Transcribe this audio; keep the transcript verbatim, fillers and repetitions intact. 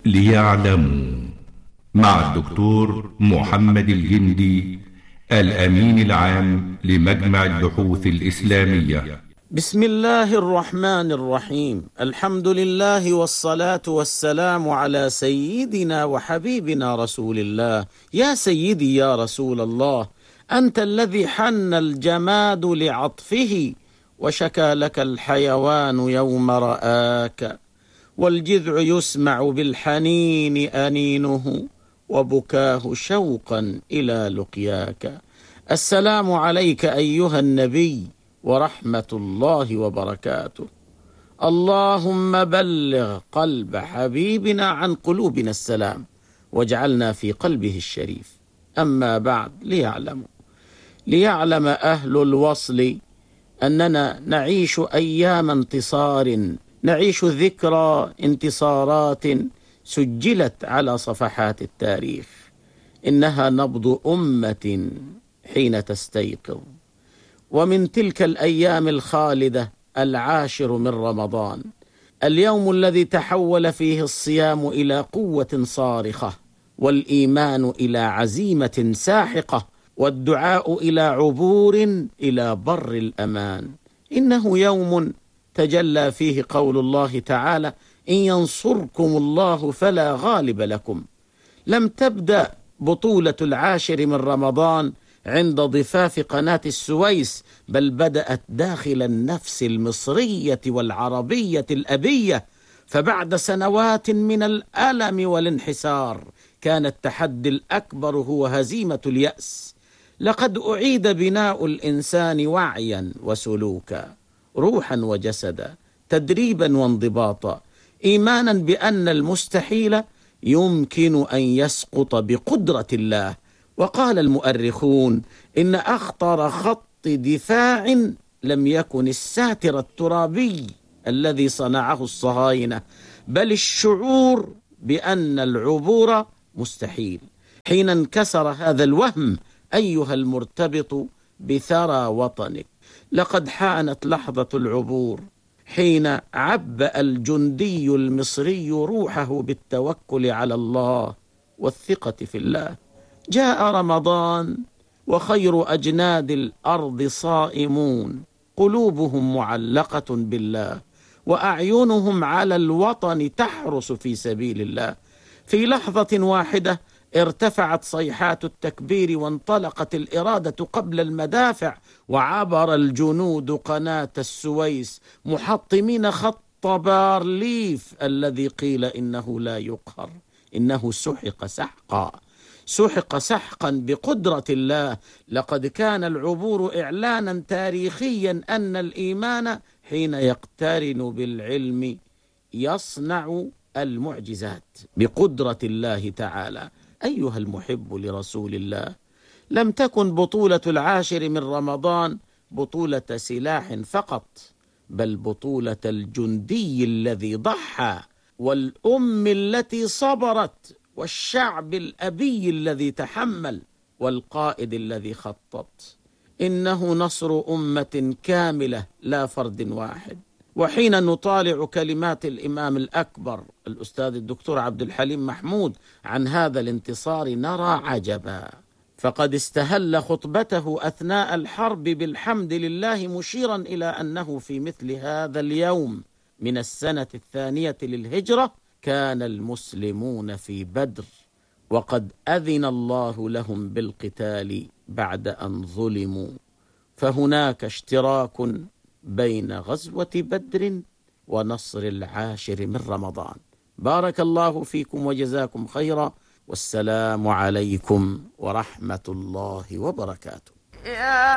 ليعلموا مع الدكتور محمد الجندي الأمين العام لمجمع البحوث الإسلامية. بسم الله الرحمن الرحيم. الحمد لله والصلاة والسلام على سيدنا وحبيبنا رسول الله. يا سيدي يا رسول الله، أنت الذي حن الجماد لعطفه وشكى لك الحيوان يوم رآك، والجذع يسمع بالحنين أنينه وبكاه شوقا إلى لقياك. السلام عليك أيها النبي ورحمة الله وبركاته. اللهم بلغ قلب حبيبنا عن قلوبنا السلام، واجعلنا في قلبه الشريف. أما بعد، ليعلموا ليعلم أهل الوصل أننا نعيش أيام انتصار، نعيش ذكرى انتصارات سجلت على صفحات التاريخ. إنها نبض أمة حين تستيقظ. ومن تلك الأيام الخالدة العاشر من رمضان، اليوم الذي تحول فيه الصيام إلى قوة صارخة، والإيمان إلى عزيمة ساحقة، والدعاء إلى عبور إلى بر الأمان. إنه يوم تجلى فيه قول الله تعالى: إن ينصركم الله فلا غالب لكم. لم تبدأ بطولة العاشر من رمضان عند ضفاف قناة السويس، بل بدأت داخل النفس المصرية والعربية الأبية. فبعد سنوات من الألم والانحسار، كان التحدي الأكبر هو هزيمة اليأس. لقد أعيد بناء الإنسان وعيا وسلوكا، روحا وجسدا، تدريبا وانضباطا، إيمانا بأن المستحيل يمكن أن يسقط بقدرة الله. وقال المؤرخون إن أخطر خط دفاع لم يكن الساتر الترابي الذي صنعه الصهاينة، بل الشعور بأن العبور مستحيل. حين انكسر هذا الوهم أيها المرتبط بثرى وطنك، لقد حانت لحظة العبور، حين عبأ الجندي المصري روحه بالتوكل على الله والثقة في الله. جاء رمضان وخير أجناد الأرض صائمون، قلوبهم معلقة بالله، وأعينهم على الوطن تحرس في سبيل الله. في لحظة واحدة ارتفعت صيحات التكبير، وانطلقت الإرادة قبل المدافع، وعبر الجنود قناة السويس محطمين خط بارليف الذي قيل إنه لا يقهر. إنه سحق سحقا، سحق سحقا بقدرة الله. لقد كان العبور إعلانا تاريخيا أن الإيمان حين يقترن بالعلم يصنع المعجزات بقدرة الله تعالى. أيها المحب لرسول الله، لم تكن بطولة العاشر من رمضان بطولة سلاح فقط، بل بطولة الجندي الذي ضحى، والأم التي صبرت، والشعب الأبي الذي تحمل، والقائد الذي خطط. إنه نصر أمة كاملة لا فرد واحد. وحين نطالع كلمات الإمام الأكبر الأستاذ الدكتور عبد الحليم محمود عن هذا الانتصار نرى عجبا. فقد استهل خطبته أثناء الحرب بالحمد لله، مشيرا إلى أنه في مثل هذا اليوم من السنة الثانية للهجرة كان المسلمون في بدر، وقد أذن الله لهم بالقتال بعد أن ظلموا. فهناك اشتراك بين غزوة بدر ونصر العاشر من رمضان. بارك الله فيكم وجزاكم خيرا، والسلام عليكم ورحمة الله وبركاته.